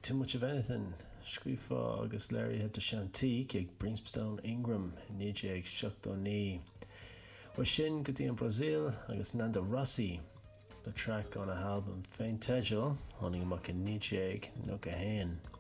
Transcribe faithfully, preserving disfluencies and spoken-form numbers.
Too Much of Anything scríofa agus léirithe de Shantique ag Brimstone Ingram níide ag seachtó ní. Wa sin go dtí an Brazil agus Nando Rossi le track on a album Féin Teideal tháinig amach in níide ag nó go héin.